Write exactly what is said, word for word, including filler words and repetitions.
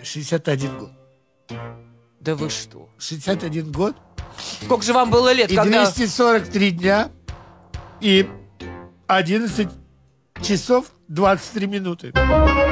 шестьдесят один год. Да вы что? шестьдесят один год. Сколько же вам было лет, И когда... двести сорок три дня. И одиннадцать часов двадцать три минуты.